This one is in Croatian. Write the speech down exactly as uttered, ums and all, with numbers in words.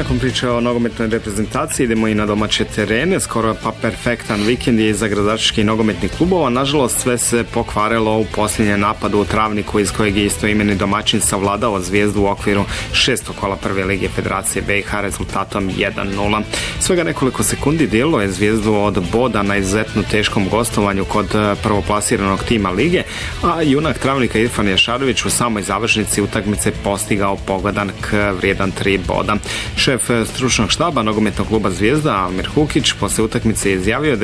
Nakon priče o nogometnoj reprezentaciji idemo i na domaće terene. Skoro pa perfektan vikend je za gradačkih nogometnih klubova. Nažalost, sve se pokvarilo u posljednjem napadu u Travniku, iz kojeg je istoimeni domaćin savladao Zvijezdu u okviru šestog kola prve lige Federacije B i H rezultatom jedan nula. Svega nekoliko sekundi dijelo je Zvijezdu od boda na izuzetno teškom gostovanju kod prvoplasiranog tima lige, a junak Travnika Irfan Jašarević u samoj završnici utakmice postigao pogodan vrijedan tri boda. Šef stručnog štaba nogometnog kluba Zvijezda Almir Hukić posle utakmice izjavio da